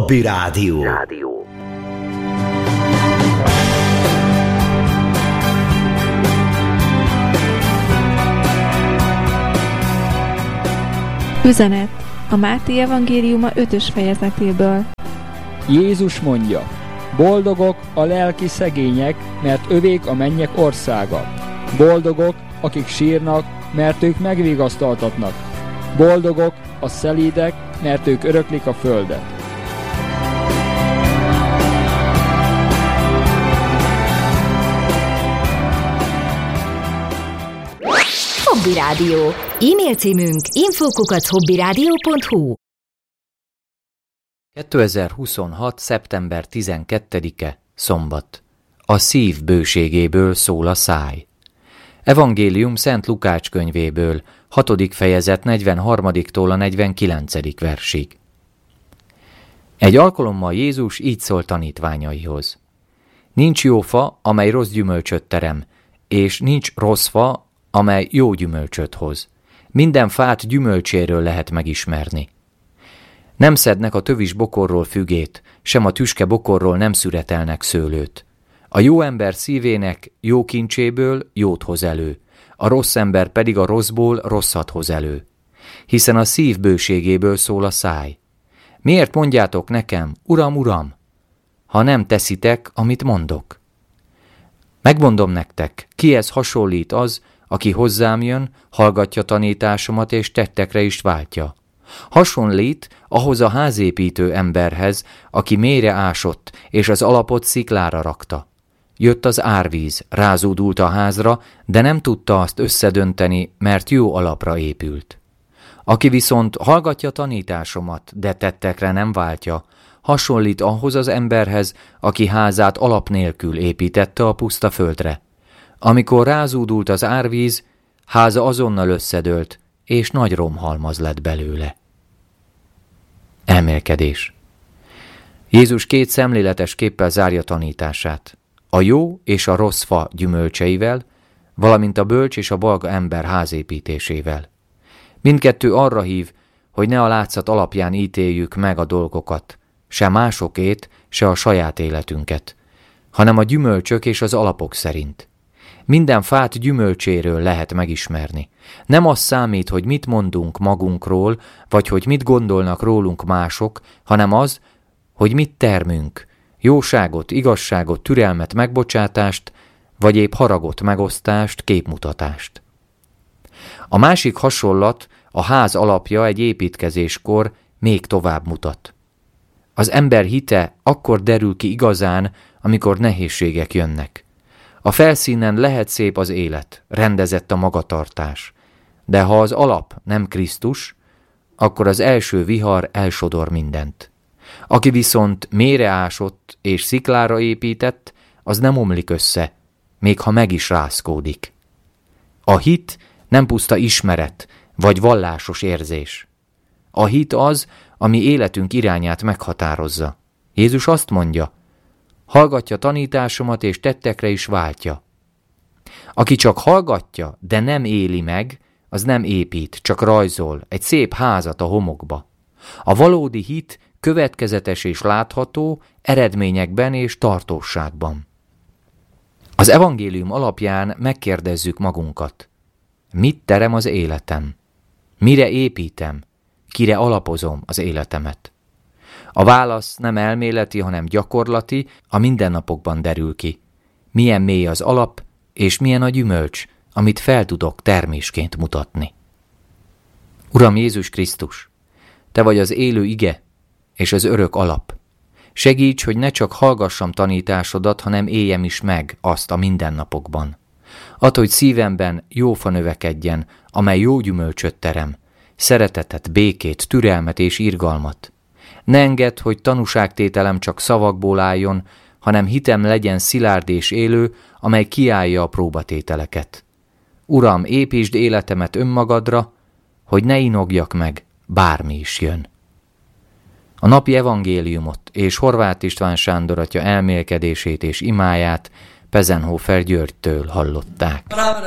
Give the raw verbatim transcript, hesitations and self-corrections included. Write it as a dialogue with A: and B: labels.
A: Hobby Rádió. Rádió.
B: Üzenet a Máté evangéliuma ötös fejezetéből.
C: Jézus mondja: boldogok a lelki szegények, mert övék a mennyek országa. Boldogok, akik sírnak, mert ők megvigasztaltatnak. Boldogok a szelídek, mert ők öröklik a földet.
D: Hobby Rádió. E-mail címünk info kukac hobbyradio pont hu.
E: kétezer-huszonhat. szeptember tizenkettedike. Szombat. A szív bőségéből szól a száj. Evangélium Szent Lukács könyvéből, hatodik fejezet negyvenharmadiktól a negyvenkilencedik versig. Egy alkalommal Jézus így szólt tanítványaihoz: nincs jó fa, amely rossz gyümölcsöt terem, és nincs rossz fa, amely jó gyümölcsöt hoz. Minden fát gyümölcséről lehet megismerni. Nem szednek a tövis bokorról fügét, sem a tüske bokorról nem szüretelnek szőlőt. A jó ember szívének jó kincséből jót hoz elő, a rossz ember pedig a rosszból rosszat hoz elő. Hiszen a szív bőségéből szól a száj. Miért mondjátok nekem, Uram, Uram, ha nem teszitek, amit mondok? Megmondom nektek, kihez hasonlít az, aki hozzám jön, hallgatja tanításomat és tettekre is váltja. Hasonlít ahhoz a házépítő emberhez, aki mélyre ásott, és az alapot sziklára rakta. Jött az árvíz, rázódult a házra, de nem tudta azt összedönteni, mert jó alapra épült. Aki viszont hallgatja tanításomat, de tettekre nem váltja, hasonlít ahhoz az emberhez, aki házát alap nélkül építette a puszta földre. Amikor rázódult az árvíz, háza azonnal összedőlt, és nagy romhalmaz lett belőle. Elmélkedés. Jézus két szemléletes képpel zárja tanítását: a jó és a rossz fa gyümölcseivel, valamint a bölcs és a balga ember házépítésével. Mindkettő arra hív, hogy ne a látszat alapján ítéljük meg a dolgokat, se másokét, se a saját életünket, hanem a gyümölcsök és az alapok szerint. Minden fát gyümölcséről lehet megismerni. Nem az számít, hogy mit mondunk magunkról, vagy hogy mit gondolnak rólunk mások, hanem az, hogy mit termünk, jóságot, igazságot, türelmet, megbocsátást, vagy épp haragot, megosztást, képmutatást. A másik hasonlat, a ház alapja egy építkezéskor még tovább mutat. Az ember hite akkor derül ki igazán, amikor nehézségek jönnek. A felszínen lehet szép az élet, rendezett a magatartás, de ha az alap nem Krisztus, akkor az első vihar elsodor mindent. Aki viszont mélyre ásott és sziklára épített, az nem omlik össze, még ha meg is rázkódik. A hit nem puszta ismeret vagy vallásos érzés. A hit az, ami életünk irányát meghatározza. Jézus azt mondja: hallgatja tanításomat és tettekre is váltja. Aki csak hallgatja, de nem éli meg, az nem épít, csak rajzol egy szép házat a homokba. A valódi hit következetes és látható, eredményekben és tartóságban. Az evangélium alapján megkérdezzük magunkat: mit terem az életem? Mire építem? Kire alapozom az életemet? A válasz nem elméleti, hanem gyakorlati, a mindennapokban derül ki. Milyen mély az alap, és milyen a gyümölcs, amit fel tudok termésként mutatni. Uram Jézus Krisztus, Te vagy az élő ige és az örök alap. Segíts, hogy ne csak hallgassam tanításodat, hanem éljem is meg azt a mindennapokban. Add, hogy szívemben jó fa növekedjen, amely jó gyümölcsöt terem, szeretetet, békét, türelmet és irgalmat. Ne engedd, hogy tanúságtételem csak szavakból álljon, hanem hitem legyen szilárd és élő, amely kiállja a próbatételeket. Uram, építsd életemet önmagadra, hogy ne inogjak meg, bármi is jön. A napi evangéliumot és Horváth István Sándor atya elmélkedését és imáját Pezenhofer Györgytől hallották.